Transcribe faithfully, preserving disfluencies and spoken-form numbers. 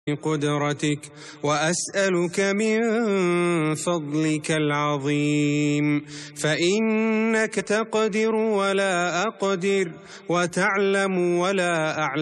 قدرتك وأسألك من فضلك العظيم، فإنك تقدر ولا أقدر، وتعلم ولا أعلم.